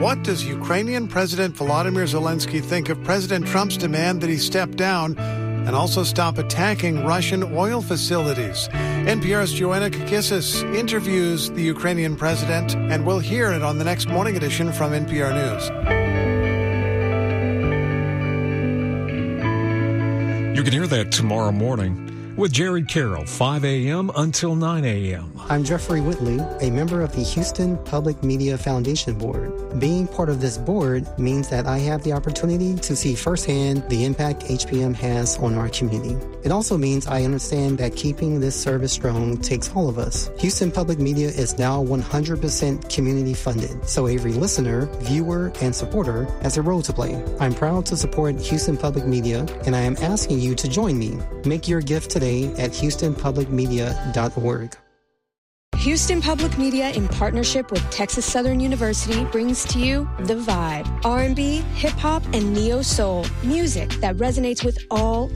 What does Ukrainian President Volodymyr Zelensky think of President Trump's demand that he step down and also stop attacking Russian oil facilities? NPR's Joanna Kakissis interviews the Ukrainian president, and we'll hear it on the next morning edition from NPR News. You can hear that tomorrow morning with Jared Carroll, 5 a.m. until 9 a.m. I'm Jeffrey Whitley, a member of the Houston Public Media Foundation Board. Being part of this board means that I have the opportunity to see firsthand the impact HPM has on our community. It also means I understand that keeping this service strong takes all of us. Houston Public Media is now 100% community funded, so every listener, viewer, and supporter has a role to play. I'm proud to support Houston Public Media, and I am asking you to join me. Make your gift today at houstonpublicmedia.org. Houston Public Media, in partnership with Texas Southern University, brings to you The Vibe, R&B, hip-hop, and neo-soul, music that resonates with all